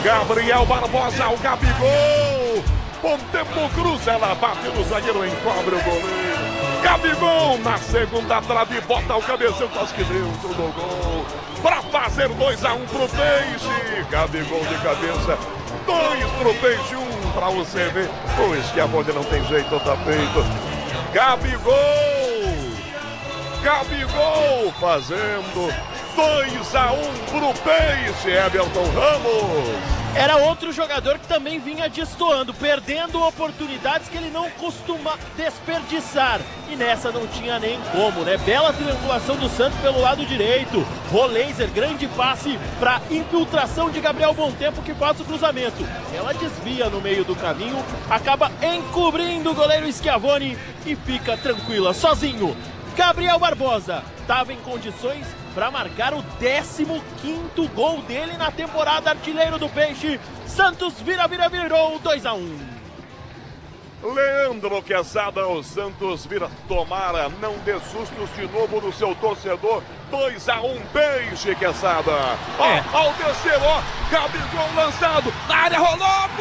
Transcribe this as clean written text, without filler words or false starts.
Gabriel Barbosa, o Gabigol. Bom tempo, cruza, ela bate no zagueiro, encobre o goleiro. Gabigol na segunda trave, bota o cabeção, quase que deu tudo gol. Pra fazer 2-1 pro Peixe. Gabigol de cabeça, 2 pro Peixe, 1 pra o CV. O Schiavone não tem jeito, tá feito. Gabigol fazendo 2-1 pro Peixe, Everton Ramos. Era outro jogador que também vinha destoando, perdendo oportunidades que ele não costuma desperdiçar. E nessa não tinha nem como, né? Bela triangulação do Santos pelo lado direito. Roleiser, grande passe para infiltração de Gabriel Bom Tempo, que faz o cruzamento. Ela desvia no meio do caminho, acaba encobrindo o goleiro Schiavone e fica tranquila, sozinho. Gabriel Barbosa estava em condições para marcar o 15º gol dele na temporada, artilheiro do Peixe. Santos virou 2-1. Leandro Quesada, o Santos vira, tomara, não dê sustos de novo no seu torcedor. 2-1 Peixe, Quesada. Ó, ao descer, ó, Gabigol lançado, na área rolou.